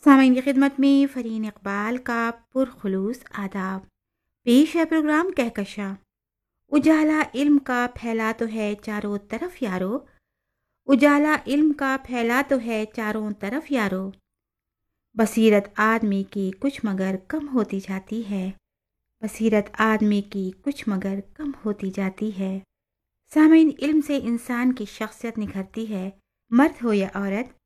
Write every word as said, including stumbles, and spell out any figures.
सामाइन की खिदमत में फ़रीन इकबाल का पुरखुलूस आदाब। पेश है प्रोग्राम कहकशा। उजाला इल्म का फैला तो है चारों तरफ यारो। उजाला इल्म का फैला तो है चारों तरफ यारो। बसीरत आदमी की कुछ मगर कम होती जाती है। बसीरत आदमी की कुछ मगर कम होती जाती है। सामाइन, इल्म से इंसान की शख्सियत निखरती है। मर्द हो या औरत,